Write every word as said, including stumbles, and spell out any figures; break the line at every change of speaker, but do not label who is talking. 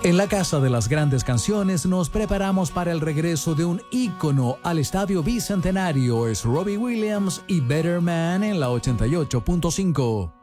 En la Casa de las Grandes Canciones nos preparamos para el regreso de un ícono al Estadio Bicentenario. Es Robbie Williams y Better Man en la ochenta y ocho punto cinco.